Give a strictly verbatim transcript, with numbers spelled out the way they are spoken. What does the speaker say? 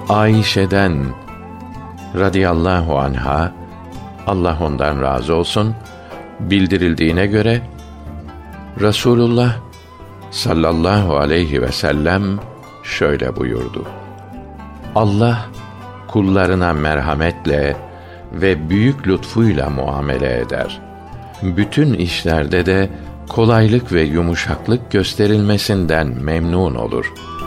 Ayşe'den radıyallahu anha, Allah ondan razı olsun, bildirildiğine göre Resulullah sallallahu aleyhi ve sellem şöyle buyurdu: Allah kullarına merhametle ve büyük lütfuyla muamele eder. Bütün işlerde de kolaylık ve yumuşaklık gösterilmesinden memnun olur.